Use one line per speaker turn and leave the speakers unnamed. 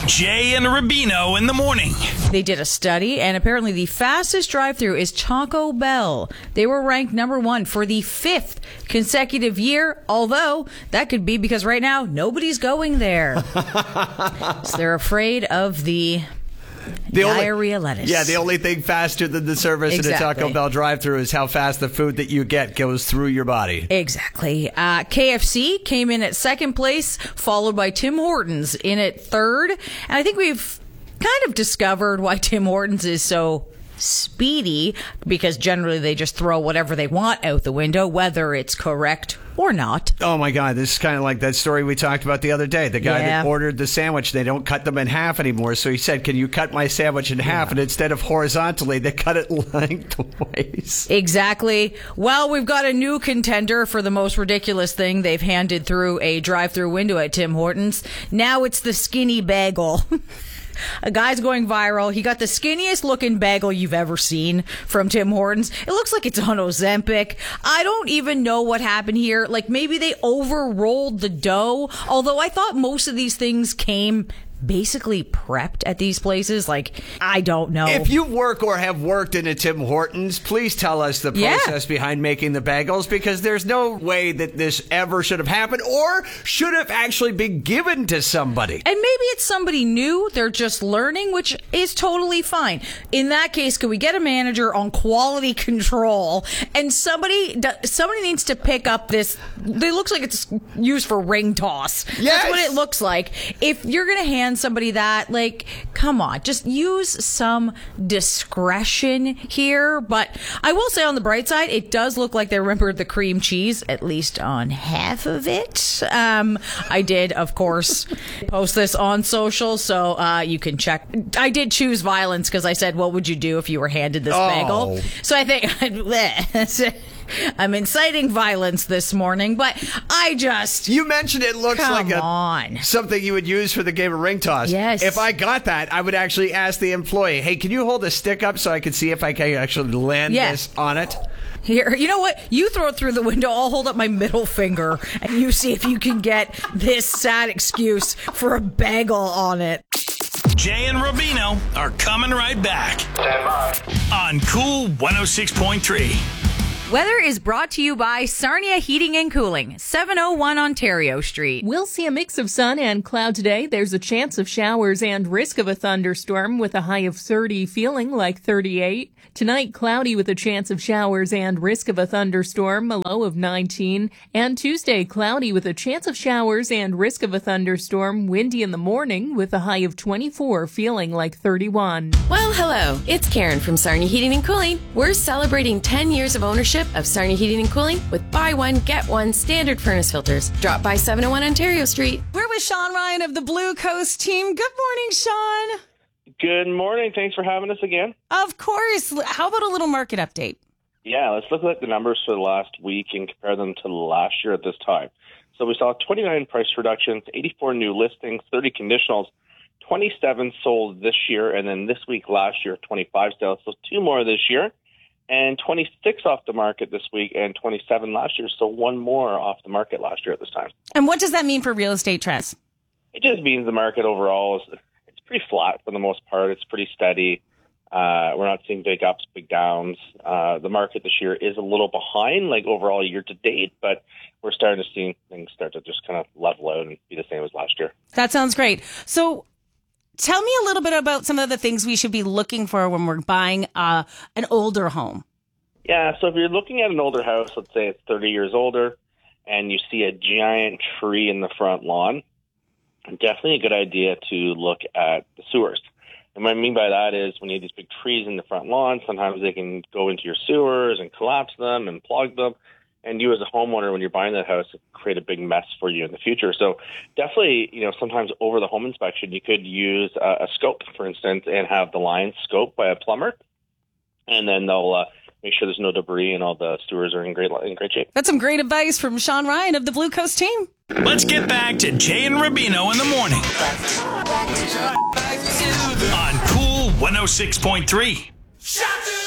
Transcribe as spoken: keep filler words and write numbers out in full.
Jay and Rubino in the morning.
They did a study, and apparently the fastest drive-thru is Taco Bell. They were ranked number one for the fifth consecutive year, although that could be because right now nobody's going there. So they're afraid of the...
The
diarrhea
only,
lettuce.
Yeah, the only thing faster than the service
Exactly.
in a Taco Bell drive-thru is how fast the food that you get goes through your body.
Exactly. Uh, K F C came in at second place, followed by Tim Hortons in at third. And I think we've kind of discovered why Tim Hortons is so speedy, because generally they just throw whatever they want out the window, whether it's correct or not.
Oh my God, this is kind of like that story we talked about the other day. The guy
Yeah.
that ordered the sandwich, they don't cut them in half anymore. So he said, can you cut my sandwich in half? And instead of horizontally, they cut it lengthways.
Exactly. Well, we've got a new contender for the most ridiculous thing they've handed through a drive-through window at Tim Hortons. Now it's the skinny bagel. A guy's going viral. He got the skinniest looking bagel you've ever seen from Tim Hortons. It looks like it's on Ozempic. I don't even know what happened here. Like, maybe they over rolled the dough. Although I thought most of these things came basically prepped at these places. Like, I don't know.
If you work or have worked in a Tim Hortons, please tell us the
Yeah.
process behind making the bagels, because there's no way that this ever should have happened or should have actually been given to somebody.
And maybe it's somebody new. They're just learning, which is totally fine. In that case, can we get a manager on quality control? And somebody somebody needs to pick up this. It looks like it's used for ring toss.
Yes.
That's what it looks like. If you're going to hand somebody that, like, come on, just use some discretion here. But I will say, on the bright side, it does look like they remembered the cream cheese, at least on half of it. Um, I did, of course, post this on social, so uh, you can check. I did choose violence because I said, what would you do if you were handed this
Oh.
bagel? So I think... I'm inciting violence this morning, but I just...
You mentioned it looks
Come
like a,
on.
something you would use for the game of ring toss.
Yes.
If I got that, I would actually ask the employee, hey, can you hold a stick up so I can see if I can actually land
Yeah.
this on it?
Here, you know what? You throw it through the window. I'll hold up my middle finger, and you see if you can get this sad excuse for a bagel on it.
Jay and Rubino are coming right back.
Stand by.
On Cool one oh six point three.
Weather is brought to you by Sarnia Heating and Cooling, seven oh one Ontario Street.
We'll see a mix of sun and cloud today. There's a chance of showers and risk of a thunderstorm with a high of thirty, feeling like thirty-eight. Tonight, cloudy with a chance of showers and risk of a thunderstorm, a low of nineteen. And Tuesday, cloudy with a chance of showers and risk of a thunderstorm, windy in the morning with a high of twenty-four, feeling like thirty-one.
Well, hello. It's Karen from Sarnia Heating and Cooling. We're celebrating ten years of ownership of Sarnia Heating and Cooling with buy one, get one standard furnace filters. Drop by seven oh one Ontario Street.
We're with Sean Ryan of the Blue Coast team. Good morning, Sean.
Good morning. Thanks for having us again.
Of course. How about a little market update?
Yeah, let's look at the numbers for the last week and compare them to last year at this time. So we saw twenty-nine price reductions, eighty-four new listings, thirty conditionals, twenty-seven sold this year, and then this week last year, twenty-five sales. So two more this year, and twenty-six off the market this week, and twenty-seven last year. So one more off the market last year at this time.
And what does that mean for real estate trends?
It just means the market overall is it's pretty flat for the most part. It's pretty steady. Uh, we're not seeing big ups, big downs. Uh, the market this year is a little behind, like overall year to date, but we're starting to see things start to just kind of level out and be the same as last year.
That sounds great. So tell me a little bit about some of the things we should be looking for when we're buying uh, an older home.
Yeah, so if you're looking at an older house, let's say it's thirty years older, and you see a giant tree in the front lawn, definitely a good idea to look at the sewers. And what I mean by that is when you have these big trees in the front lawn, sometimes they can go into your sewers and collapse them and plug them. And you as a homeowner, when you're buying that house, it create a big mess for you in the future. So definitely, you know, sometimes over the home inspection, you could use a, a scope, for instance, and have the lines scoped by a plumber. And then they'll uh, make sure there's no debris and all the sewers are in great in great shape.
That's some great advice from Sean Ryan of the Blue Coast team.
Let's get back to Jay and Rubino in the morning. On Cool one oh six point three.